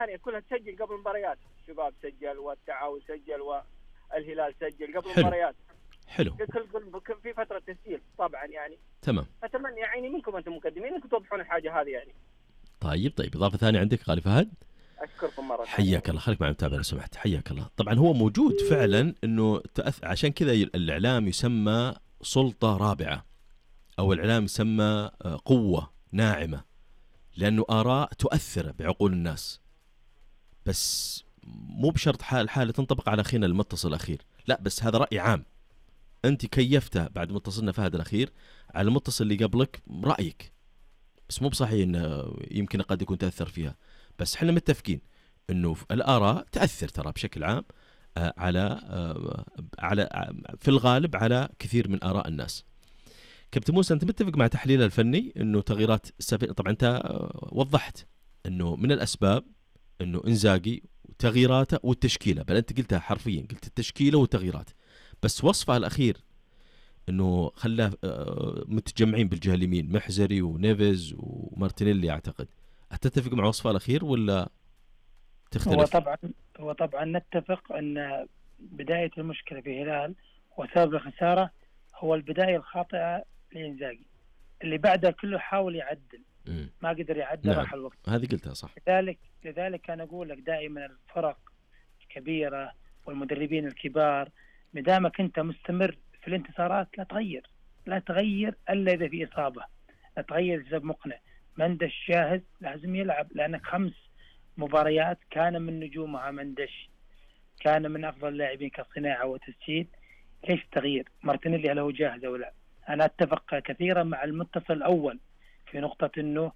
الثانية كلها تسجل قبل المباريات، الشباب سجل والتعاون سجل والهلال سجل قبل حلو. المباريات. حلو. كل في فترة تسجيل طبعا يعني. تمام. أتمنى يعني منكم أنتم مقدمين أنكم توضحون الحاجة هذه يعني. طيب إضافة ثانية عندك غالي فهد؟ أشكركم مرة. حياك الله، خليك معي متابع لو سمحت. حياك الله. طبعا هو موجود فعلا انه عشان كذا الاعلام يسمى سلطة رابعة، او الاعلام يسمى قوة ناعمة، لانه آراء تؤثر بعقول الناس. بس مو بشرط حالة تنطبق على اخينا المتصل الاخير، لا بس هذا رأي عام انت كيفته بعد متصلنا فهد الاخير على المتصل اللي قبلك رأيك، بس مو بصحيح انه يمكن قد يكون تأثر فيها. بس احنا متفقين انه الآراء تأثر ترى بشكل عام على في الغالب على كثير من آراء الناس. كابتن موسى انت متفق مع تحليل الفني انه تغييرات طبعا انت وضحت انه من الاسباب انه انزاغي وتغييراته والتشكيله، بل انت قلتها حرفيا، قلت التشكيله والتغييرات، بس وصفه الاخير انه خلاه متجمعين بالجهه اليمين محزري ونيفز ومارتينيلي، اعتقد هتتفق مع وصفه الاخير ولا تختلف؟ هو طبعا نتفق ان بدايه المشكله في الهلال وسبب الخساره هو البدايه الخاطئه لإنزاغي، اللي بعدها كله حاول يعدل ما قدر يعدل. نعم. راح الوقت. هذه قلتها صح. لذلك انا اقول لك دائما الفرق الكبيره والمدربين الكبار مدامك انت مستمر في الانتصارات لا تغير الا اذا في اصابه، لا تغير بسبب مقنع. مندش جاهز لازم يلعب، لانك 5 مباريات كان من نجومها مندش، كان من افضل اللاعبين كصناعه وتسجيل. ليش تغيير؟ مارتينيلي هل هو جاهز او لا؟ انا اتفق كثيرا مع المتصل الاول في نقطه انه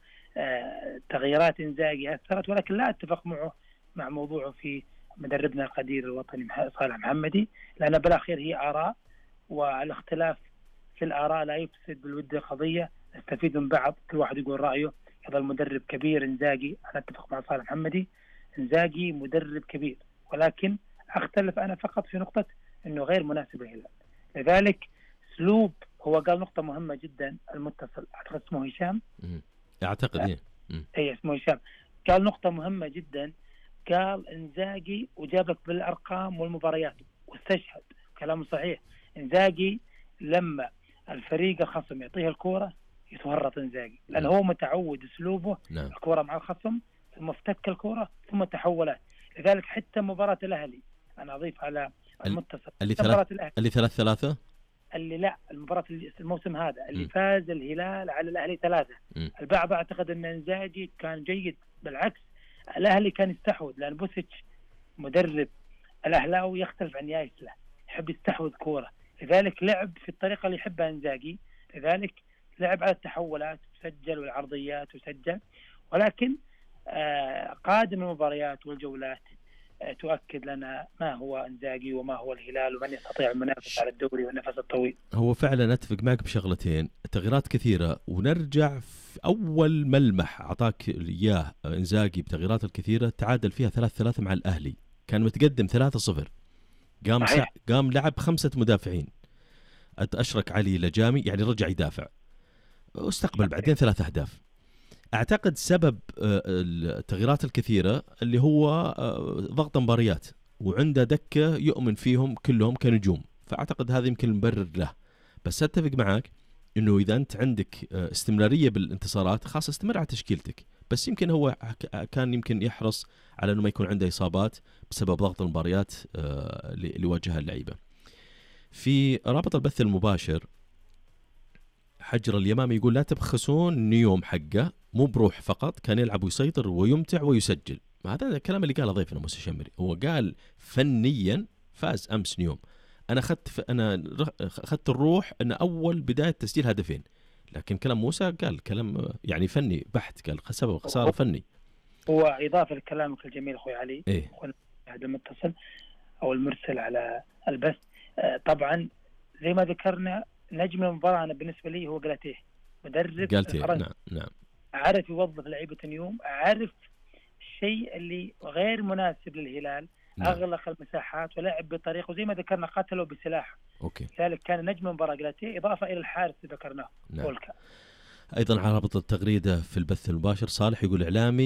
تغييرات انزاغي اثرت، ولكن لا اتفق معه مع موضوعه في مدربنا القدير الوطني صالح محمدي، لان بالاخير هي اراء، والاختلاف في الاراء لا يفسد بالود قضيه، نستفيد من بعض، كل واحد يقول رايه. هذا المدرب كبير انزاغي، انا اتفق مع صالح محمدي، انزاغي مدرب كبير، ولكن اختلف انا فقط في نقطه انه غير مناسب للهلال. لذلك اسلوب، هو قال نقطه مهمه جدا المتصل، اعتقد اسمه هشام، اعتقد ايه اسمه هشام، قال نقطه مهمه جدا، قال انزاغي وجاب لك بالارقام والمباريات واستشهد، كلامه صحيح. انزاغي لما الفريق الخصم يعطيه الكوره يتورط انزاغي، لانه هو متعود اسلوبه نعم. الكوره مع الخصم ثم افتك الكوره ثم تحولات. لذلك حتى مباراه الاهلي، انا اضيف على المتصل اللي 3-3 اللي لا المباراة الموسم هذا اللي فاز الهلال على الأهلي 3. البعض اعتقد أن انزاغي كان جيد، بالعكس الأهلي كان يستحوذ، لأن بوسيتش مدرب الأهلاوي يختلف عن يايسله، يحب يستحوذ كورة، لذلك لعب في الطريقة اللي يحبها انزاغي، لذلك لعب على التحولات وسجل والعرضيات وسجل. ولكن قادم المباريات والجولات تؤكد لنا ما هو انزاغي وما هو الهلال ومن يستطيع المنافسة على الدوري والنفس الطويل. هو فعلا أتفق معك بشغلتين، تغييرات كثيرة، ونرجع في أول ملمح أعطاك إياه انزاغي بتغييرات الكثيرة، تعادل فيها 3-3 مع الأهلي، كان متقدم 3-0، قام لعب 5 مدافعين، أشرك علي لجامي، يعني رجع يدافع واستقبل بعدين 3 أهداف. أعتقد سبب التغييرات الكثيرة اللي هو ضغط مباريات، وعنده دكة يؤمن فيهم كلهم كنجوم، فأعتقد هذا يمكن المبرر له. بس أتفق معك إنه إذا أنت عندك استمرارية بالانتصارات خاصة استمر على تشكيلتك، بس يمكن هو كان يمكن يحرص على إنه ما يكون عنده إصابات بسبب ضغط المباريات اللي واجهها اللعيبة. في رابط البث المباشر حجر اليمامي يقول لا تبخسون نيوم حقه، مو بروح فقط، كان يلعب ويسيطر ويمتع ويسجل. هذا الكلام اللي قاله ضيفنا موسى شمري، هو قال فنيا فاز امس نيوم. انا اخذت الروح ان اول بدايه تسجيل هدفين، لكن كلام موسى قال كلام يعني فني بحت، قال سبب خساره فني. هو اضافه لكلامك الجميل اخوي علي، إيه؟ هذا المتصل او المرسل على البث، طبعا زي ما ذكرنا نجم المباراة أنا بالنسبة لي هو جلاتيه، مدرب جلاتيه. نعم. عارف يوظف لعيبة نيوم، عارف الشيء اللي غير مناسب للهلال، نعم. أغلق المساحات ولعب بطريقه، وزي ما ذكرنا قتلوا بسلاح. أوكي. لذلك كان نجم المباراة جلاتيه، إضافة إلى الحارس اللي ذكرناه. نعم. أيضا على رابط التغريدة في البث المباشر صالح يقول إعلامي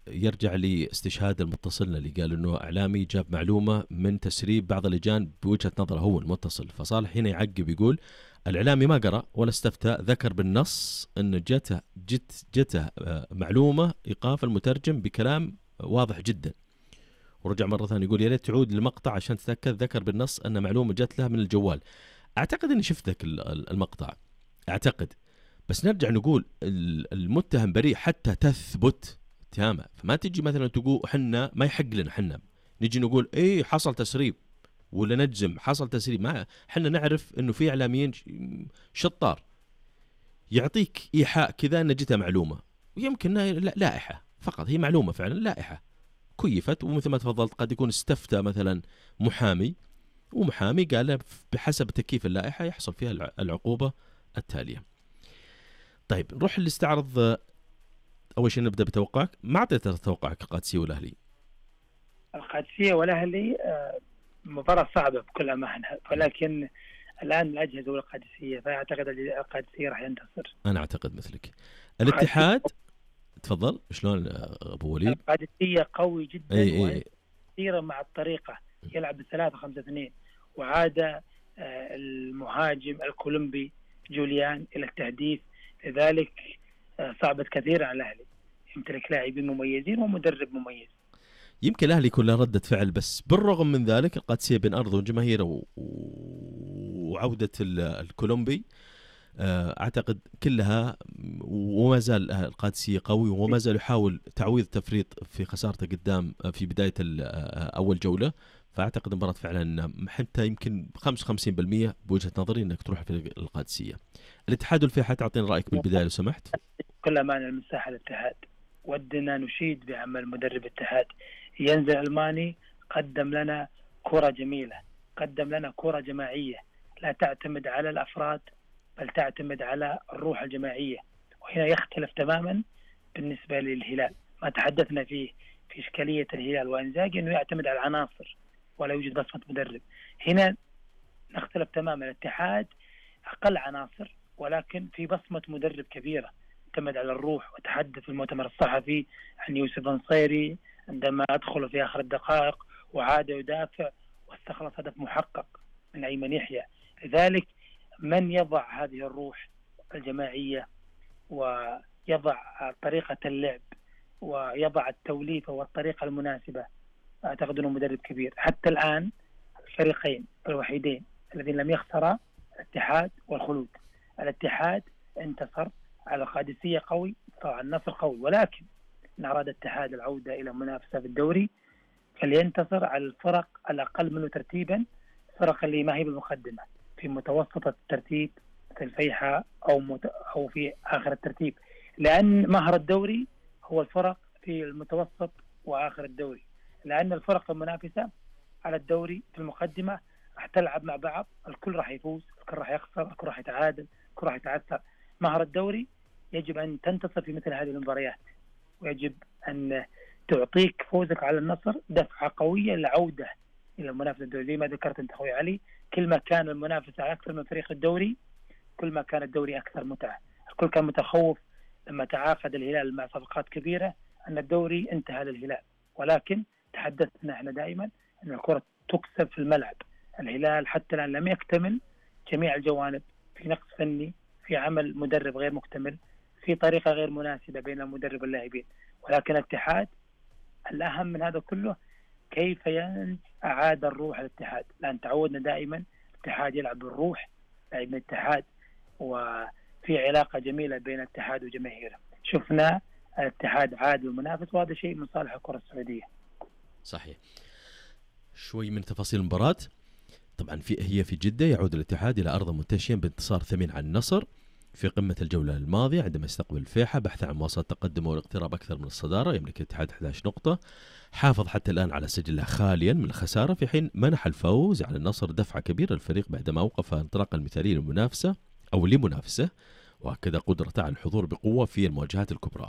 يرجع لاستشهاد المتصل اللي قال انه اعلامي جاب معلومه من تسريب بعض اللجان بوجهه نظره هو المتصل. فصالح هنا يعقب يقول الاعلامي ما قرأ ولا استفتى، ذكر بالنص ان جته معلومه ايقاف المترجم بكلام واضح جدا. ورجع مره ثانيه يقول يا ريت تعود للمقطع عشان تتاكد، ذكر بالنص ان معلومه جت له من الجوال. اعتقد اني شفت ذاك المقطع اعتقد، بس نرجع نقول المتهم بريء حتى تثبت اتهامه. فما تجي مثلا تقول حنا ما يحق لنا، حنا نجي نقول ايه حصل تسريب ولا نجزم حصل تسريب. ما حنا نعرف انه في اعلاميين شطار يعطيك ايحاء كذا ان جتها معلومه، ويمكن لائحه فقط، هي معلومه فعلا لائحه كيفت، ومثل ما تفضلت قد يكون استفتى مثلا محامي، ومحامي قال بحسب تكييف اللائحه يحصل فيها العقوبه التاليه. طيب نروح للاستعرض. اول شيء نبدا بتوقعك. ما اعطيت توقعك القادسيه والاهلي. القادسيه والاهلي مباراه صعبه بكل امانه، ولكن الان الاجهزه والقادسيه، فاعتقد القادسيه راح ينتصر. انا اعتقد مثلك. الاتحاد تفضل. شلون ابو وليد؟ القادسيه قوي جدا اي كثيرا مع الطريقه، يلعب ب3-5-2، وعاد المهاجم الكولومبي جوليان الى التهديف، لذلك صعبت كثيرا على الاهلي. يمتلك لاعبين مميزين ومدرب مميز. يمكن الاهلي يكون له رده فعل، بس بالرغم من ذلك القادسيه بين ارضه وجماهيره وعوده الكولومبي اعتقد كلها، وما زال القادسيه قوي، وما زال يحاول تعويض تفريط في خسارته قدام في بدايه اول جوله. فاعتقد المباراه فعلا حتى يمكن 55% بوجهه نظري انك تروح في القادسيه. الاتحاد والفيحاء، تعطينا رايك بالبدايه لو سمحت. كل امانه المساحه الاتحاد، ودنا نشيد بعمل مدرب الاتحاد. ينزل الماني قدم لنا كره جميله، قدم لنا كره جماعيه لا تعتمد على الافراد بل تعتمد على الروح الجماعيه. وهنا يختلف تماما بالنسبه للهلال، ما تحدثنا فيه في اشكاليه الهلال وانزاجي انه يعتمد على العناصر ولا يوجد بصمه مدرب. هنا نختلف تماما، الاتحاد اقل عناصر ولكن في بصمه مدرب كبيره يعتمد على الروح. وتحدث في المؤتمر الصحفي عن يوسف النصيري عندما أدخل في آخر الدقائق وعاد يدافع واستخلص هدف محقق من أيمن يحيى. لذلك من يضع هذه الروح الجماعية ويضع طريقة اللعب ويضع التوليفة والطريقة المناسبة، أعتقد أنه مدرب كبير. حتى الآن الفريقين الوحيدين الذين لم يخسرا الاتحاد والخلود. الاتحاد انتصر على القادسية قوي، طبعا النصر قوي، ولكن إن أراد الاتحاد العودة إلى منافسة في الدوري فلينتصر على الفرق الأقل منه ترتيبا، الفرق اللي ما هي بالمقدمة في متوسط الترتيب مثل الفيحاء أو في آخر الترتيب، لأن مهر الدوري هو الفرق في المتوسط وآخر الدوري، لأن الفرق المنافسة على الدوري في المقدمة راح تلعب مع بعض، الكل راح يفوز، الكل راح يخسر، الكل راح يتعادل، الكل راح يتعثر. مهر الدوري يجب أن تنتصر في مثل هذه المباريات، ويجب أن تعطيك فوزك على النصر دفعة قوية للعودة إلى المنافسة الدوري. زي ما ذكرت أنت أخوي علي، كل ما كان المنافسة على أكثر من فريق الدوري كل ما كان الدوري أكثر متعة. الكل كان متخوف لما تعاقد الهلال مع صفقات كبيرة أن الدوري انتهى للهلال، ولكن تحدثنا احنا دائما أن الكرة تكسب في الملعب. الهلال حتى الآن لم يكتمل جميع الجوانب، في نقص فني، في عمل مدرب غير مكتمل، في طريقة غير مناسبة بين المدرب واللاعبين. ولكن الاتحاد الأهم من هذا كله كيف أعاد الروح الاتحاد، لأن تعودنا دائما الاتحاد يلعب بالروح، لاعب من الاتحاد، وفي علاقة جميلة بين الاتحاد وجماهيره. شفنا الاتحاد عاد المنافس، وهذا شيء من صالح الكرة السعودية. صحيح. شوي من تفاصيل المباراة. طبعا هي في جدة، يعود الاتحاد إلى أرضه منتشيا بانتصار ثمين على النصر في قمة الجولة الماضية عندما يستقبل الفيحاء بحثا عن مواصلة تقدمه والاقتراب أكثر من الصدارة. يملك الاتحاد 11 نقطة، حافظ حتى الآن على سجله خاليا من الخسارة، في حين منح الفوز على النصر دفعة كبيرة للفريق بعدما أوقف انطلاقا المثالي للمنافسة أو لمنافسة، وأكد قدرته على الحضور بقوة في المواجهات الكبرى.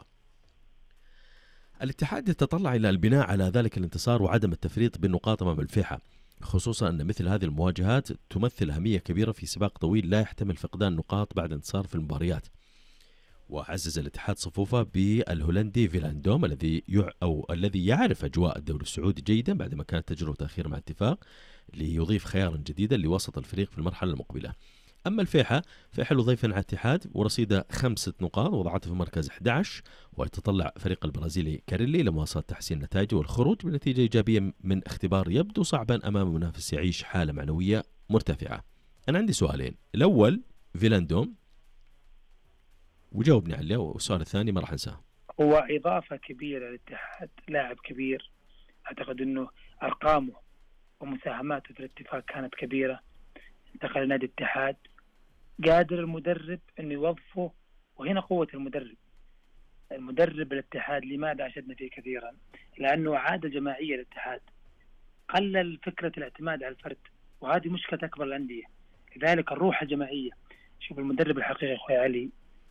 الاتحاد يتطلع إلى البناء على ذلك الانتصار وعدم التفريط بالنقاط أمام الفيحاء، خصوصا أن مثل هذه المواجهات تمثل أهمية كبيرة في سباق طويل لا يحتمل فقدان نقاط بعد انتصار في المباريات. وعزز الاتحاد صفوفه بالهولندي فيلاندوم الذي يعرف أجواء الدوري السعودي جيدا بعدما كانت تجربة أخيرة مع اتفاق ليضيف خيارا جديدا لوسط الفريق في المرحلة المقبلة. أما الفيحة له ضيفا على الاتحاد ورصيده 5 نقاط وضعته في مركز 11، ويتطلع فريق البرازيلي كاريلي لمواصلة تحسين نتائجه والخروج بنتيجة إيجابية من اختبار يبدو صعبا أمام منافس يعيش حالة معنوية مرتفعة. أنا عندي سؤالين، الأول فيلاندوم وجاوبني عليه، والسؤال الثاني ما راح أنساه. هو إضافة كبيرة للاتحاد، لاعب كبير، أعتقد أنه أرقامه ومساهماته في الاتفاق كانت كبيرة، انتقل لنادي الاتحاد، قادر المدرب أن يوظفه، وهنا قوة المدرب الاتحاد. لماذا أشدنا فيه كثيرا؟ لأنه عادة جماعية الاتحاد، قلل فكرة الاعتماد على الفرد، وهذه مشكلة أكبر الأندية. لذلك الروح الجماعية. شوف المدرب الحقيقي أخوي علي،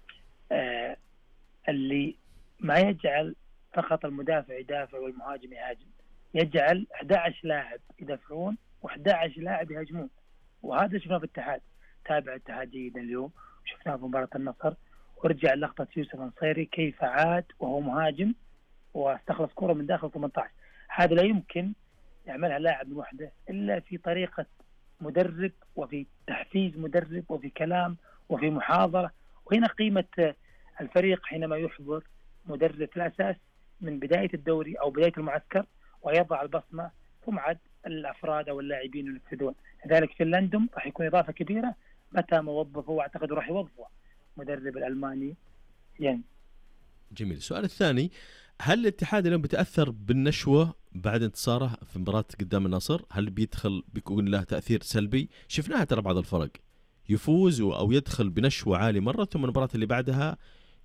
اللي ما يجعل فقط المدافع يدافع والمهاجم يهاجم، يجعل 11 لاعب يدافعون و11 لاعب يهاجمون، وهذا شفناه في الاتحاد. تابع الاتحاد جيدا اليوم، شفناه في مباراة النصر، ورجع لقطة يوسف النصيري كيف عاد وهو مهاجم واستخلص كرة من داخل 18. هذا لا يمكن يعملها لاعب من وحده إلا في طريقة مدرب، وفي تحفيز مدرب، وفي كلام، وفي محاضرة. وهنا قيمة الفريق حينما يحضر مدرب في الأساس من بداية الدوري أو بداية المعسكر ويضع البصمة، ثم عاد الأفراد أو اللاعبين ينفذون. لذلك فنلندم راح يكون إضافة كبيرة متى ما وظفه، وأعتقد راح يوظفه مدرب الألماني يعني. جميل. السؤال الثاني، هل الاتحاد اليوم بيتأثر بالنشوة بعد انتصاره في مباراة قدام النصر؟ هل بيكون له تأثير سلبي؟ شفناها ترى بعض الفرق يفوز أو يدخل بنشوة عالية مرة، ثم المباراة اللي بعدها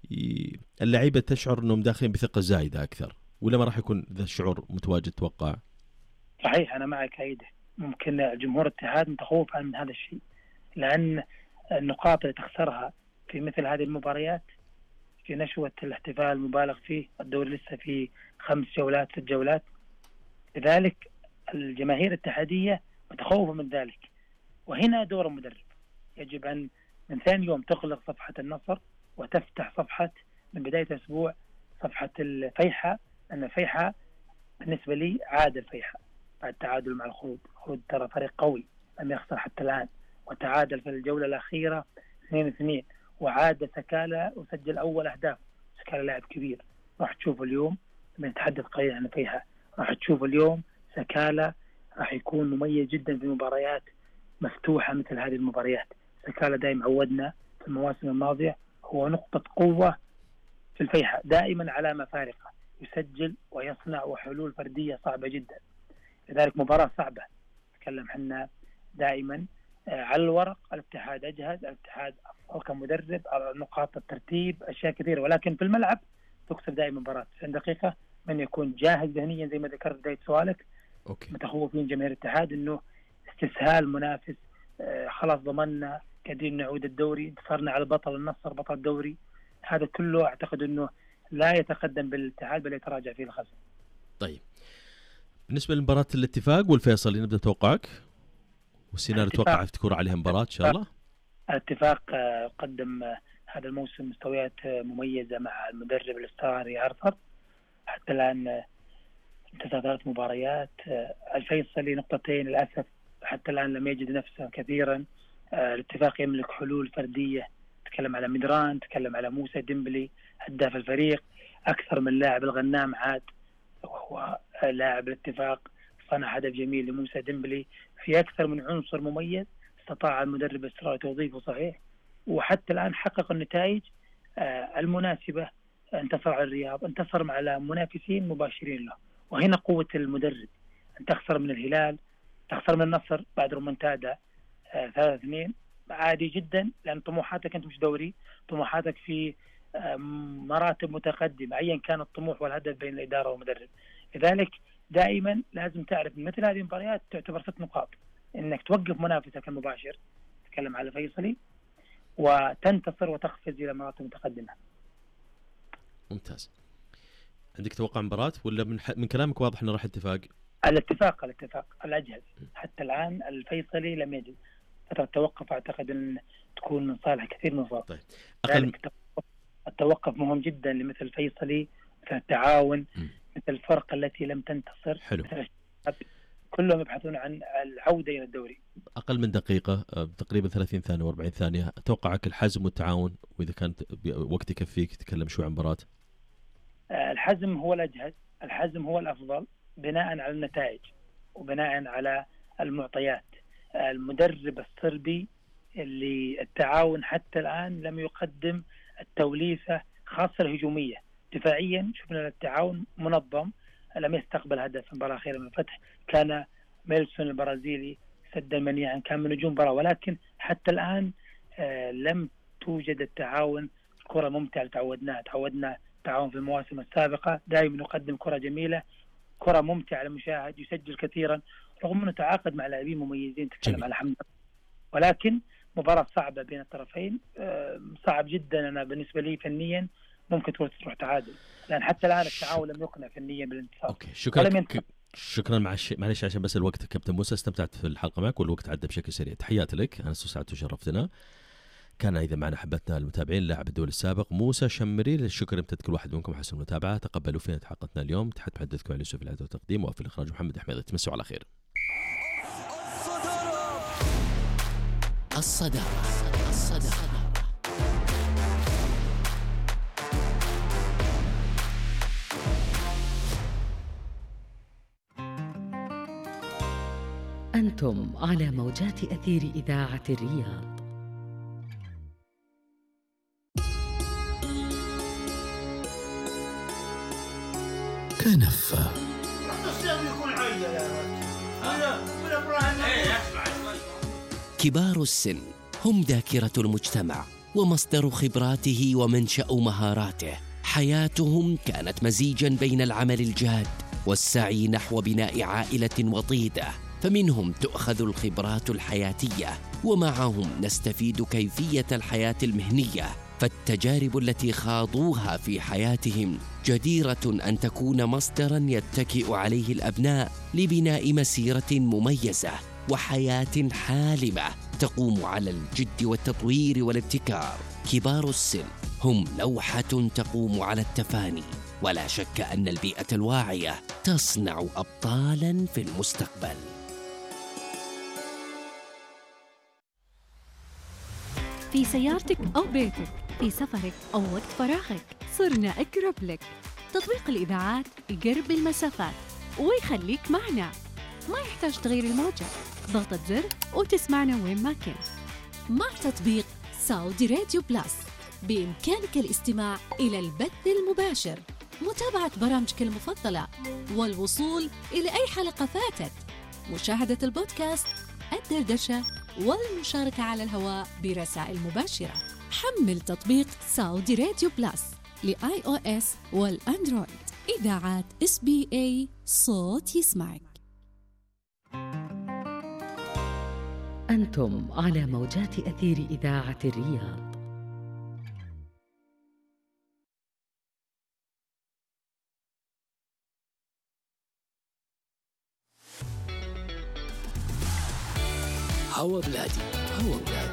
اللعيبة تشعر أنهم داخلين بثقة زايدة أكثر، ولا ما راح يكون ذا الشعور متواجد توقع؟ صحيح، أنا معك أيده. ممكن جمهور الاتحاد متخوف من هذا الشيء، لأن النقاط اللي تخسرها في مثل هذه المباريات في نشوة الاحتفال المبالغ فيه، الدوري لسه في 5 جولات 6 جولات، لذلك الجماهير الاتحادية متخوفة من ذلك. وهنا دور المدرب، يجب أن من ثاني يوم تغلق صفحة النصر وتفتح صفحة من بداية أسبوع صفحة الفيحة، لأن الفيحة بالنسبة لي عاد الفيحة بعد التعادل مع الخلود ترى فريق قوي لم يخسر حتى الآن، وتعادل في الجولة الأخيرة 2-2، وعاد سكالة وسجل أول أهداف. سكالة لاعب كبير، راح تشوف اليوم بنتحدث قليلا عن فيها، راح تشوف اليوم سكالة راح يكون مميز جدا في مباريات مفتوحة مثل هذه المباريات. سكالة دائما عودنا في المواسم الماضية هو نقطة قوة في الفيحة، دائما علامة فارقة، يسجل ويصنع وحلول فردية صعبة جدا. لذلك مباراة صعبة. نتكلم حنا دائما على الورق الاتحاد أجهز، الاتحاد أفضل كمدرب، على نقاط الترتيب أشياء كثيرة، ولكن في الملعب تكسب دائما مباراة 90 دقيقة. من يكون جاهز ذهنيا زي ما ذكرت بداية سؤالك. متخوفين جماهير الاتحاد إنه استسهال منافس، خلاص ضمننا قاعدين نعود الدوري، انتصرنا على بطل النصر بطل الدوري، هذا كله أعتقد إنه لا يتقدم بالاتحاد بل يتراجع فيه الخلف. طيب بالنسبة لمباراة الاتفاق والفيصلي نبدأ توقعك والسيناريو توقع تكون عليها مباراة إن شاء الله. الاتفاق قدم هذا الموسم مستويات مميزة مع المدرب الاسترالي أرثر، حتى الآن انتهى 3 مباريات. الفيصلي نقطتين للأسف، حتى الآن لم يجد نفسه كثيرا. الاتفاق يملك حلول فردية، تكلم على مدران، تكلم على موسى ديمبلي هداف الفريق، أكثر من لاعب. الغنام عاد وهو لاعب الاتفاق صنع هدف جميل لموسى ديمبلي. في أكثر من عنصر مميز استطاع المدرب الاسترالي توظيفه صحيح، وحتى الآن حقق النتائج المناسبة. انتصر على الرياض، انتصر على منافسين مباشرين له، وهنا قوة المدرب. أن تخسر من الهلال، تخسر من النصر بعد رومنتادا 3-2 عادي جدا، لأن طموحاتك أنت مش دوري، طموحاتك في مراتب متقدمة أيا كان الطموح والهدف بين الإدارة والمدرب. لذلك دائما لازم تعرف مثل هذه المباريات تعتبر 6 نقاط، إنك توقف منافسك المباشر، تكلم على فيصلي، وتنتصر وتقفز إلى مراتب متقدمة. ممتاز. عندك توقع مباراة ولا من كلامك واضح أنه راح اتفاق؟ الاتفاق الأجهز. حتى الآن الفيصلي لم يجد فترة توقف، أعتقد أن تكون من صالح كثير من الفرق. طيب التوقف مهم جدا لمثل الفيصلي، مثل التعاون، مثل الفرق التي لم تنتصر. حلو. مثل الشباب، كلهم يبحثون عن العودة إلى الدوري. أقل من دقيقة، تقريبا 30 ثانية و40 ثانية، أتوقعك الحزم والتعاون، وإذا كانت وقت يكفيك تكلم شوي عن مباراة. الحزم هو الأجهز، الحزم هو الأفضل بناء على النتائج وبناء على المعطيات. المدرب الصربي اللي التعاون حتى الآن لم يقدم التوليفة، خاصة الهجومية. دفاعيا شفنا التعاون منظم، لم يستقبل هدف في المباراة الأخيرة من الفتح. كان ميلسون البرازيلي سد المنيع، كان من نجوم المباراة، ولكن حتى الآن لم توجد التعاون. الكرة ممتعة، تعودنا تعاون في المواسم السابقة، دائما يقدم كرة جميلة، كرة ممتعة للمشاهد، يسجل كثيرا رغم أنه تعاقد مع لاعبين مميزين. تتكلم على حمد، ولكن مباراة صعبة بين الطرفين. صعب جدا. أنا بالنسبة لي فنيا ممكن تروح تعادل، لأن حتى الآن التعاون لم يقنع فنيا بالانتصار. أوكي، شكرا. معلش عشان بس الوقت كابتن موسى، استمتعت في الحلقة معك والوقت عدى بشكل سريع. تحياتي لك، أنا سعدت وشرفتنا. كان إذا معنا حبتنا المتابعين لاعب الدوري السابق موسى شمري. الشكر يمتد كل واحد منكم حسن المتابعة. تقبلوا فينا حلقتنا اليوم. تحت محدثكم علي يوسف الإعداد والتقديم، وفي الإخراج محمد حميد. تمسوا على خير. الصدارة. أنتم على موجات أثير إذاعة الرياض. كنفة. كبار السن هم ذاكرة المجتمع ومصدر خبراته ومنشأ مهاراته. حياتهم كانت مزيجا بين العمل الجاد والسعي نحو بناء عائلة وطيدة، فمنهم تؤخذ الخبرات الحياتية ومعهم نستفيد كيفية الحياة المهنية. فالتجارب التي خاضوها في حياتهم جديرة أن تكون مصدراً يتكئ عليه الأبناء لبناء مسيرة مميزة وحياة حالمة تقوم على الجد والتطوير والابتكار. كبار السن هم لوحة تقوم على التفاني، ولا شك أن البيئة الواعية تصنع أبطالاً في المستقبل. في سيارتك أو بيتك، في سفرك أو وقت فراغك، صرنا أقرب لك. تطبيق الإذاعات يقرب المسافات ويخليك معنا، ما يحتاج تغير الموجة، ضغطة زر وتسمعنا وين ما كنت. مع تطبيق سعودي راديو بلس بإمكانك الاستماع إلى البث المباشر، متابعة برامجك المفضلة، والوصول إلى أي حلقة فاتت، مشاهدة البودكاست، الدردشة، والمشاركة على الهواء برسائل مباشرة. حمل تطبيق سعودي راديو بلس لآي أو إس والأندرويد. إذاعات SBA، صوت يسمعك. أنتم على موجات أثير إذاعة الرياض. هوا بلادي.